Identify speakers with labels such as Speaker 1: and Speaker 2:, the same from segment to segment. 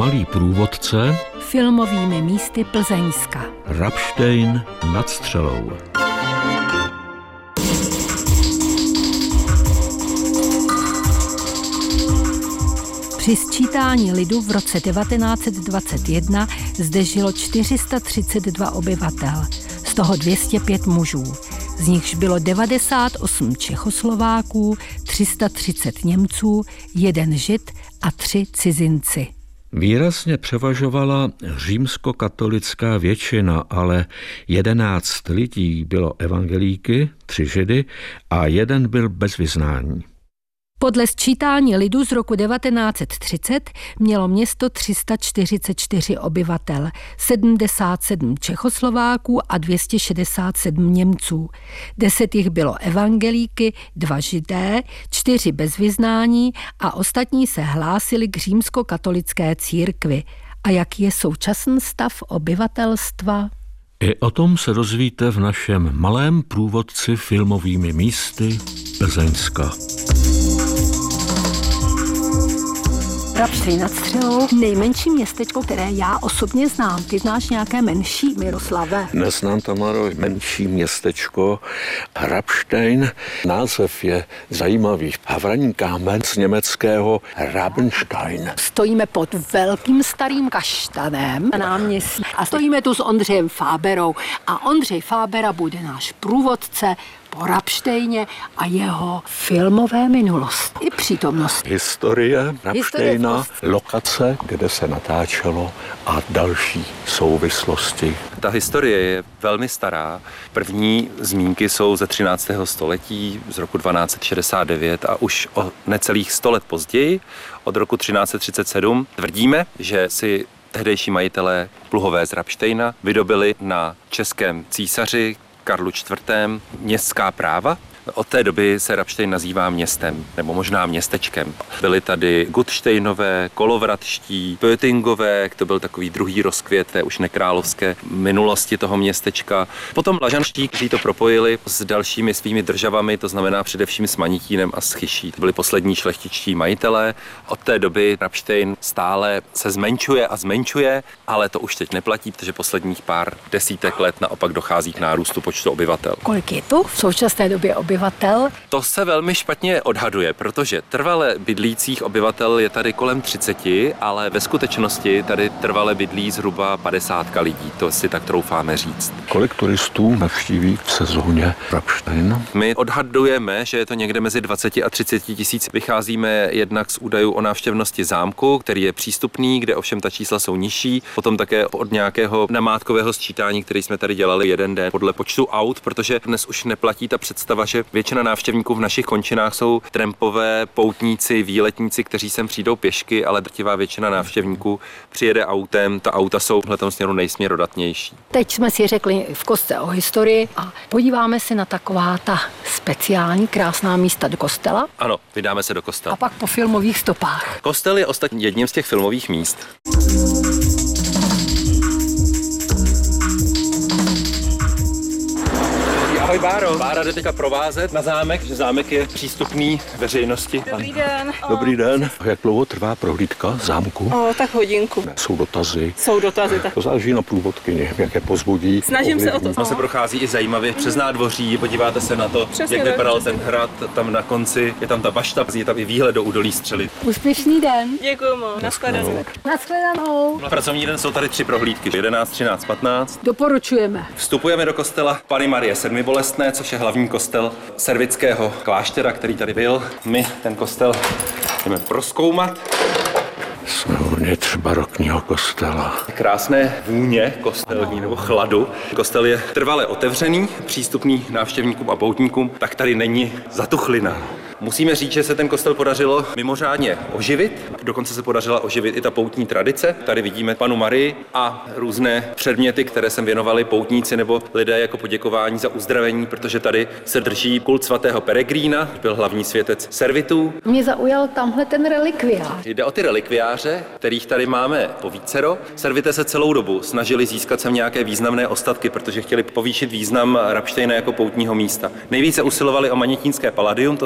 Speaker 1: malý průvodce
Speaker 2: filmovými místy Plzeňska.
Speaker 1: Rabštejn nad Střelou.
Speaker 2: Při sčítání lidu v roce 1921 zde žilo 432 obyvatel, z toho 205 mužů. Z nichž bylo 98 Čechoslováků, 330 Němců, 1 Žid a 3 cizinci.
Speaker 1: Výrazně převažovala římskokatolická většina, ale 11 lidí bylo evangelíky, 3 Židy a 1 byl bez vyznání.
Speaker 2: Podle sčítání lidu z roku 1930 mělo město 344 obyvatel, 77 Čechoslováků a 267 Němců. 10 jich bylo evangelíky, 2 Židé, 4 bez vyznání a ostatní se hlásili k římskokatolické církvi. A jaký je současný stav obyvatelstva?
Speaker 1: I o tom se dozvíte v našem malém průvodci filmovými místy Plzeňska.
Speaker 2: Rabštejn nad Střelou, nejmenší městečko, které já osobně znám. Ty znáš nějaké menší, Miroslave?
Speaker 1: Neznám, Tamaro, menší městečko Rabštejn. Název je zajímavý. Havraní kámen z německého Rabenstein.
Speaker 2: Stojíme pod velkým starým kaštanem na náměstí a stojíme tu s Ondřejem Fáberou. A Ondřej Fábera bude náš průvodce po Rabštejně a jeho filmové minulosti i přítomnosti.
Speaker 1: Historie Rabštejna, lokace, kde se natáčelo a další souvislosti.
Speaker 3: Ta historie je velmi stará. První zmínky jsou ze 13. století, z roku 1269 a už o necelých 100 let později, od roku 1337, tvrdíme, že si tehdejší majitelé pluhové z Rabštejna vydobili na českém císaři Karlu IV. Městská práva. Od té doby se Rabštejn nazývá městem, nebo možná městečkem. Byly tady Gutštejnové, Kolovratští, Pötingové, to byl takový druhý rozkvět té už nekrálovské minulosti toho městečka. Potom Lažanští, kteří to propojili s dalšími svými državami, to znamená především s Manitínem a s Chyší. To byli poslední šlechtičtí majitelé. Od té doby Rabštejn stále se zmenšuje a zmenšuje, ale to už teď neplatí, protože posledních pár desítek let naopak dochází k nárůstu počtu obyvatel.
Speaker 2: Kolik je tu v současné době obyvatel?
Speaker 3: To se velmi špatně odhaduje, protože trvale bydlících obyvatel je tady kolem 30, ale ve skutečnosti tady trvale bydlí zhruba 50 lidí, to si tak troufáme říct.
Speaker 1: Kolik turistů navštíví v sezóně Rabštejn?
Speaker 3: My odhadujeme, že je to někde mezi 20 a 30 tisíc. Vycházíme jednak z údajů o návštěvnosti zámku, který je přístupný, kde ovšem ta čísla jsou nižší. Potom také od nějakého namátkového sčítání, který jsme tady dělali jeden den podle počtu aut, protože dnes už neplatí ta představa, že většina návštěvníků v našich končinách jsou trampové, poutníci, výletníci, kteří sem přijdou pěšky, ale drtivá většina návštěvníků přijede autem. Ta auta jsou v tomto směru nejsměrodatnější.
Speaker 2: Teď jsme si řekli v kostce o historii a podíváme se na taková ta speciální krásná místa do kostela.
Speaker 3: Ano, vydáme se do kostela.
Speaker 2: A pak po filmových stopách.
Speaker 3: Kostel je ostatně jedním z těch filmových míst. Ahoj Báro. Bára jde teďka provázet na zámek, že zámek je přístupný veřejnosti.
Speaker 4: Dobrý den.
Speaker 1: Dobrý den. Jak dlouho trvá prohlídka zámku?
Speaker 4: Tak hodinku.
Speaker 1: Jsou dotazy.
Speaker 4: Tak.
Speaker 1: To záleží na průvodkyni, jak je pozbudí.
Speaker 4: Snažím se o to.
Speaker 3: On se prochází i zajímavě přes nádvoří, podíváte se na to,
Speaker 4: Přesně
Speaker 3: jak
Speaker 4: tak.
Speaker 3: vypadal ten hrad, tam na konci je tam ta bašta, je tam i výhled do údolí Střely.
Speaker 2: Úspěšný den.
Speaker 4: Děkuju moc. Nashledanou.
Speaker 2: Nashledanou.
Speaker 3: Na pracovní den jsou tady 3 prohlídky, 11, 13, 15.
Speaker 2: Doporučujeme.
Speaker 3: Vstupujeme do kostela Panny Marie Sedmibolestné, což je hlavní kostel servického kláštera, který tady byl. My ten kostel jdeme prozkoumat.
Speaker 1: Jsme uvnitř barokního kostela.
Speaker 3: Krásné vůně kostelní nebo chladu. Kostel je trvale otevřený, přístupný návštěvníkům a poutníkům, tak tady není zatuchlina. Musíme říct, že se ten kostel podařilo mimořádně oživit. Dokonce se podařila oživit i ta poutní tradice. Tady vidíme Pannu Marii a různé předměty, které sem věnovali poutníci nebo lidé jako poděkování za uzdravení, protože tady se drží kult svatého Peregrína, byl hlavní světec servitů.
Speaker 2: Mě zaujal tamhle ten relikviář.
Speaker 3: Jde o ty relikviáře, kterých tady máme povícero. Servité se celou dobu snažili získat sem nějaké významné ostatky, protože chtěli povýšit význam Rabštejna jako poutního místa. Nejvíce usilovali o Manitínské palladium, to se jim sem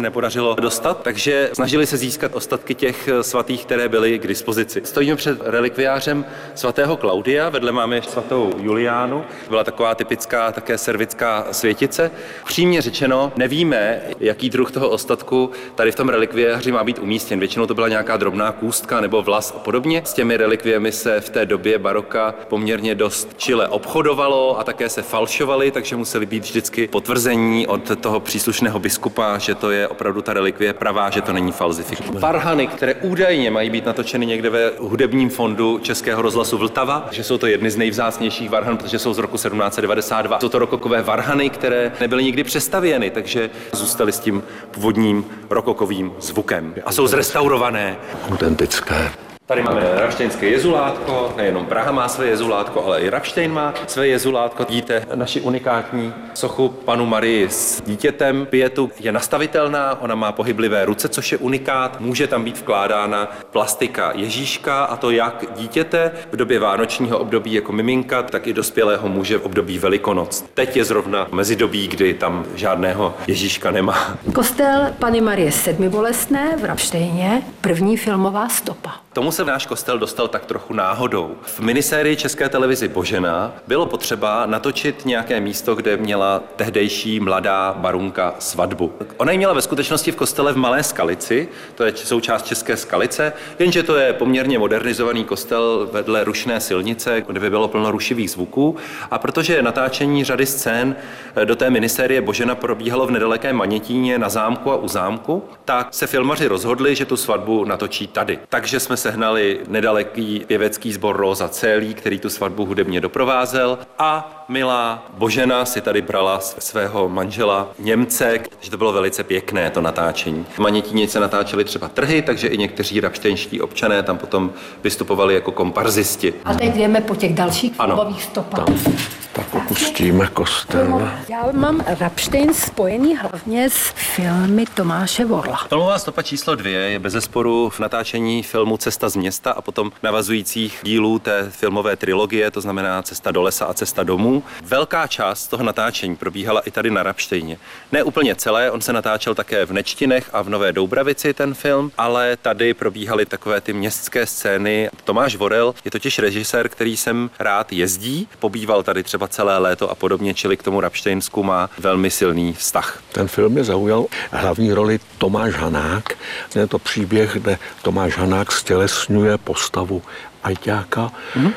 Speaker 3: nepodařilo dostat, takže snažili se získat ostatky těch svatých, které byly k dispozici. Stojíme před relikviářem svatého Klaudia, vedle máme svatou Juliánu, byla taková typická také servická světice. Přímě řečeno, nevíme, jaký druh toho ostatku tady v tom relikviáři má být umístěn. Většinou to byla nějaká drobná kůstka nebo vlas a podobně. S těmi relikviemi se v té době baroka poměrně dost čile obchodovalo a také se falšovaly, takže museli být vždycky potvrzení od toho příslušného biskupa, že to je opravdu ta relikvie pravá, že to není falzifikace. Varhany, které údajně mají být natočeny někde ve hudebním fondu Českého rozhlasu Vltava, že jsou to jedny z nejvzácnějších varhan, protože jsou z roku 1792. Jsou to rokokové varhany, které nebyly nikdy přestavěny, takže zůstaly s tím původním rokokovým zvukem a jsou zrestaurované.
Speaker 1: Autentické.
Speaker 3: Tady máme rapštejnské jezulátko, nejenom Praha má své jezulátko, ale i Rapštejn má své jezulátko. Vidíte naši unikátní sochu Panu Marii s dítětem. Pietu je nastavitelná, ona má pohyblivé ruce, což je unikát. Může tam být vkládána plastika Ježíška, a to jak dítěte v době vánočního období jako miminka, tak i dospělého muže v období Velikonoc. Teď je zrovna mezidobí, kdy tam žádného Ježíška nemá.
Speaker 2: Kostel Panny Marie Sedmibolestné v Rapštejně, první filmová stopa.
Speaker 3: Tomu se náš kostel dostal tak trochu náhodou. V minisérii České televizi Božena bylo potřeba natočit nějaké místo, kde měla tehdejší mladá barunka svatbu. Ona ji měla ve skutečnosti v kostele v Malé Skalici, to je součást České Skalice, jenže to je poměrně modernizovaný kostel vedle rušné silnice, kde by bylo plno rušivých zvuků. A protože natáčení řady scén do té minisérie Božena probíhalo v nedalekém Manětíně na zámku a u zámku, tak se filmaři rozhodli, že tu svatbu natočí tady. Takže jsme sehnali nedaleký pěvecký sbor Róza Célí, který tu svatbu hudebně doprovázel, a milá Božena si tady brala svého manžela Němce, takže to bylo velice pěkné, to natáčení. V Manětíně se natáčely třeba trhy, takže i někteří rapštejnští občané tam potom vystupovali jako komparzisti.
Speaker 2: A teď jdeme po těch dalších filmových stopách.
Speaker 1: Tak opustíme kostel.
Speaker 2: Já mám Rapštejn spojený hlavně s filmy Tomáše Vorla.
Speaker 3: Filmová stopa číslo 2 je bezesporu v natáčení filmu Cesta z města a potom navazujících dílů té filmové trilogie, to znamená Cesta do lesa a Cesta domů. Velká část toho natáčení probíhala i tady na Rapštejně. Ne úplně celé, on se natáčel také v Nečtinech a v Nové Doubravici ten film, ale tady probíhaly takové ty městské scény. Tomáš Vorel je totiž režisér, který sem rád jezdí, pobýval tady třeba celé léto a podobně, čili k tomu Rapštejnsku má velmi silný vztah.
Speaker 1: Ten film mě zaujal hlavní roli Tomáš Hanák. Je to příběh, kde Tomáš Hanák stělesňuje postavu ajťáka,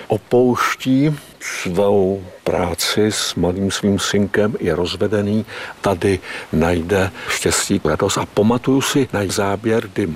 Speaker 1: opouští svou práci s mladým svým synkem, je rozvedený, tady najde štěstí, letos. A pamatuju si na záběr, kdy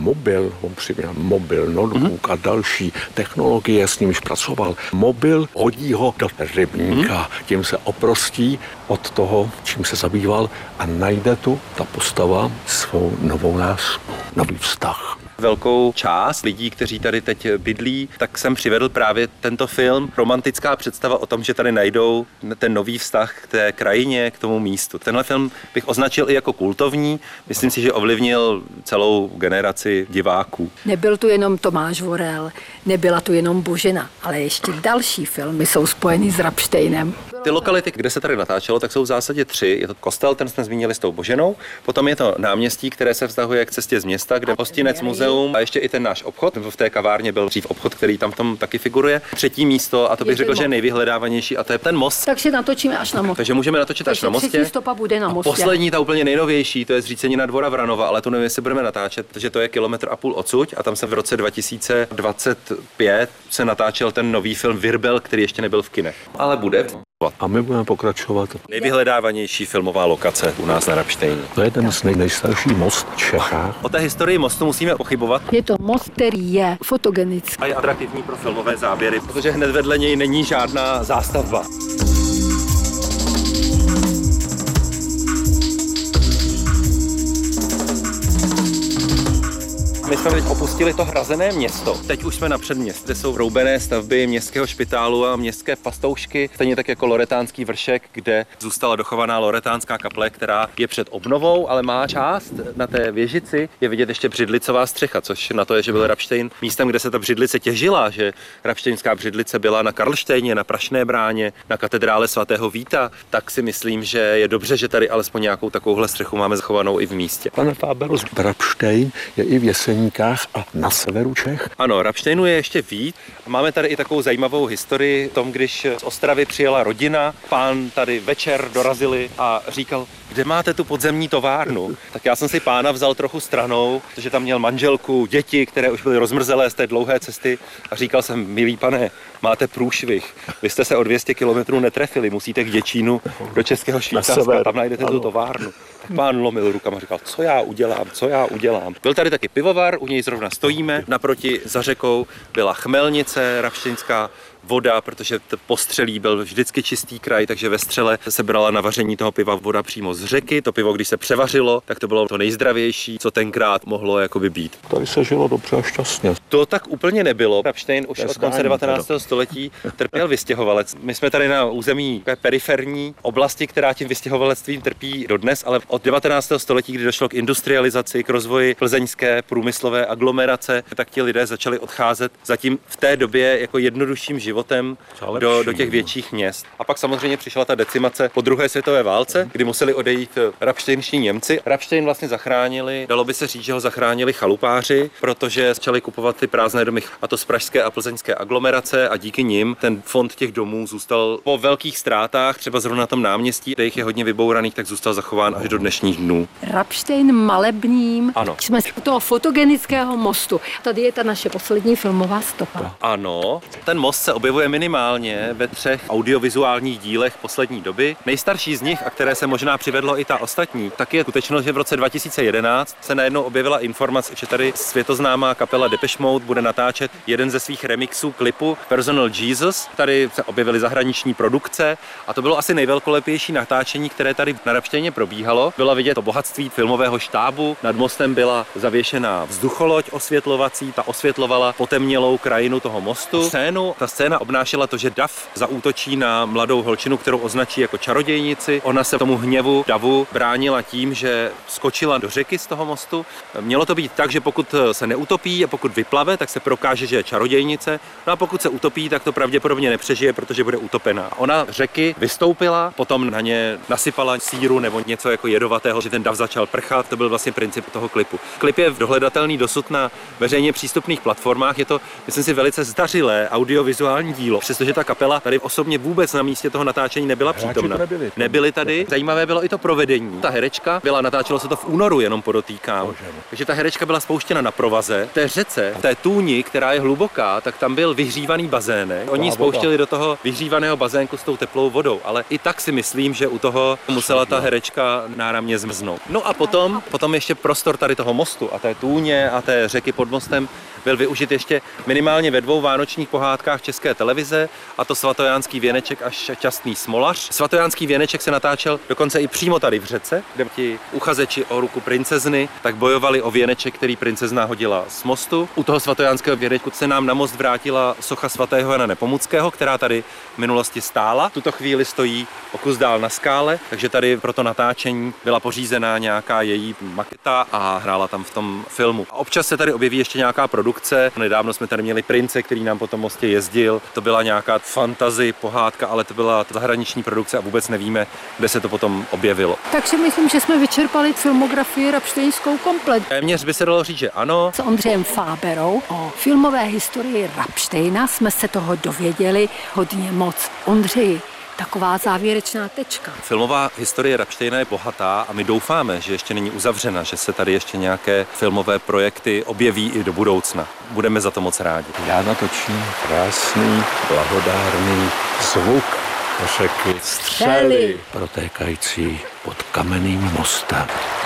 Speaker 1: mobil, notebook a další technologie, s nímž pracoval. Mobil hodí ho do rybníka, tím se oprostí od toho, čím se zabýval, a najde tu ta postava svou novou lásku, nový vztah.
Speaker 3: Velkou část lidí, kteří tady teď bydlí, tak jsem přivedl právě tento film. Romantická představa o tom, že tady najdou ten nový vztah k té krajině, k tomu místu. Tenhle film bych označil i jako kultovní. Myslím si, že ovlivnil celou generaci diváků.
Speaker 2: Nebyl tu jenom Tomáš Vorel, nebyla tu jenom Božena, ale ještě další filmy jsou spojeny s Rapštejnem.
Speaker 3: Ty lokality, kde se tady natáčelo, tak jsou v zásadě 3. Je to kostel, ten jsme zmínili s tou Boženou, potom je to náměstí, které se vztahuje k Cestě z města, kde hostinec, muzeum a ještě i ten náš obchod. V té kavárně byl dřív obchod, který tam v tom taky figuruje. 3. místo, a to bych řekl, že je nejvyhledávanější, a to je ten most.
Speaker 2: Takže natočíme až na mostě.
Speaker 3: Takže můžeme natočit až na mostě.
Speaker 2: 3. stopa bude na mostě.
Speaker 3: A poslední, ta úplně nejnovější, to je zřícenina Dvora Vranova, ale to nevím, jestli budeme natáčet, protože to je 1,5 kilometru odsud, a tam se v roce 2025 se natáčel ten nový film Virbel, který ještě nebyl v kinech, ale bude.
Speaker 1: A my budeme pokračovat.
Speaker 3: Nejvyhledávanější filmová lokace u nás na Rapštejně.
Speaker 1: To je ten nejstarší most v Čechách.
Speaker 3: O té historii mostu musíme pochybovat.
Speaker 2: Je to most, který je fotogenický.
Speaker 3: A je atraktivní pro filmové záběry, protože hned vedle něj není žádná zástavba. My jsme teď opustili to hrazené město. Teď už jsme na předměstí, kde jsou roubené stavby městského špitálu a městské pastoušky, stejně tak jako Loretánský vršek, kde zůstala dochovaná Loretánská kaple, která je před obnovou, ale má část na té věžici je vidět ještě břidlicová střecha, což na to je, že byl Rabštejn místem, kde se ta břidlice těžila, že rabštejnská břidlice byla na Karlštejně, na Prašné bráně, na katedrále svatého Víta, tak si myslím, že je dobře, že tady alespoň nějakou takovouhle střechu máme zachovanou i v místě.
Speaker 1: Pane Fáberu, Rabštejn je i v Jeseníkách a na severu Čech.
Speaker 3: Ano, Rabštejnu je ještě víc. Máme tady i takovou zajímavou historii o tom, když z Ostravy přijela rodina, pán tady večer dorazili a říkal, kde máte tu podzemní továrnu? Tak já jsem si pána vzal trochu stranou, protože tam měl manželku, děti, které už byly rozmrzelé z té dlouhé cesty a říkal jsem, milý pane, máte průšvih, vy jste se o 200 kilometrů netrefili, musíte k Děčínu do Českého Švýcarska, tam najdete tu továrnu. Tak pán lomil rukama a říkal, co já udělám. Byl tady taky pivovar, u něj zrovna stojíme, naproti za řekou byla chmelnice rabštejnská, voda, protože Postřelí byl vždycky čistý kraj, takže ve Střele se brala na vaření toho piva voda přímo z řeky. To pivo, když se převařilo, tak to bylo to nejzdravější, co tenkrát mohlo jakoby být.
Speaker 1: Tady se žilo dobře a šťastně.
Speaker 3: To tak úplně nebylo. Rabštejn už od konce 19. století trpěl vystěhovalec. My jsme tady na území periferní oblasti, která tím vystěhovalectvím trpí dodnes, ale od 19. století, kdy došlo k industrializaci, k rozvoji plzeňské průmyslové aglomerace, tak ti lidé začali odcházet zatím v té době jako jednodušším životem do těch větších měst. A pak samozřejmě přišla ta decimace po druhé světové válce, kdy museli odejít rabštejnští Němci. Rabštejn vlastně zachránili, dalo by se říct, že ho zachránili chalupáři, protože začali kupovat ty prázdné domy, a to z pražské a plzeňské aglomerace, a díky nim ten fond těch domů zůstal po velkých ztrátách, třeba zrovna na tom náměstí, kde jich je hodně vybouraných, tak zůstal zachován až do dnešních dnů.
Speaker 2: Rabštejn malebním.
Speaker 3: Ano.
Speaker 2: Jsme u toho fotogenického mostu. Tady je ta naše poslední filmová stopa.
Speaker 3: Ano, ten most se objevuje minimálně ve 3 audiovizuálních dílech poslední doby. Nejstarší z nich, a které se možná přivedlo i ta ostatní, tak je skutečnost, že v roce 2011 se najednou objevila informace, že tady světoznámá kapela Depeche Mode bude natáčet jeden ze svých remixů klipu Personal Jesus. Tady se objevily zahraniční produkce a to bylo asi nejvelkolepější natáčení, které tady na Rabštejně probíhalo. Bylo vidět to bohatství filmového štábu. Nad mostem byla zavěšená vzducholoď osvětlovací, ta osvětlovala potemnělou krajinu toho mostu. Ta scéna obnášela to, že dav zaútočí na mladou holčinu, kterou označí jako čarodějnici. Ona se tomu hněvu davu bránila tím, že skočila do řeky z toho mostu. Mělo to být tak, že pokud se neutopí a pokud vyplave, tak se prokáže, že je čarodějnice. No a pokud se utopí, tak to pravděpodobně nepřežije, protože bude utopená. Ona řeky vystoupila, potom na ně nasypala síru nebo něco jako jedovatého, že ten dav začal prchat. To byl vlastně princip toho klipu. Klip je dohledatelný dosud na veřejně přístupných platformách. Je to, myslím si, velice zdařilé audiovizuální dílo. Přestože ta kapela tady osobně vůbec na místě toho natáčení nebyla přítomna. Nebyli tady. Zajímavé bylo i to provedení. Ta herečka natáčelo se to v únoru, jenom podotýkám. Takže ta herečka byla spouštěna na provaze. V té řece, v té tůni, která je hluboká, tak tam byl vyhřívaný bazének. Oni spouštěli do toho vyhřívaného bazénku s tou teplou vodou, ale i tak si myslím, že u toho musela ta herečka náramně zmrznout. No a potom ještě prostor tady toho mostu a té tůně a té řeky pod mostem byl využit ještě minimálně ve 2 vánočních pohádkách České televize, a to Svatojánský věneček a Šťastný smolař. Svatojánský věneček se natáčel dokonce i přímo tady v řece, kde ti uchazeči o ruku princezny tak bojovali o věneček, který princezna hodila z mostu. U toho svatojánského věnečku se nám na most vrátila socha svatého Jana Nepomuckého, která tady v minulosti stála. V tuto chvíli stojí o kus dál na skále, takže tady pro to natáčení byla pořízená nějaká její maketa a hrála tam v tom filmu. A občas se tady objeví ještě nějaká produkce. Nedávno jsme tady měli prince, který nám po tom mostě jezdil. To byla nějaká fantasy pohádka, ale to byla zahraniční produkce a vůbec nevíme, kde se to potom objevilo.
Speaker 2: Takže myslím, že jsme vyčerpali filmografii rabštejnskou komplet.
Speaker 3: Téměř by se dalo říct, že ano.
Speaker 2: S Ondřejem Fáberou o filmové historii Rabštejna jsme se toho dověděli hodně moc. Ondřeji, taková závěrečná tečka.
Speaker 3: Filmová historie Rabštejna je bohatá a my doufáme, že ještě není uzavřena, že se tady ještě nějaké filmové projekty objeví i do budoucna. Budeme za to moc rádi.
Speaker 1: Já natočím krásný, blahodárný zvuk řeky Střely, protékající pod kamenným mostem.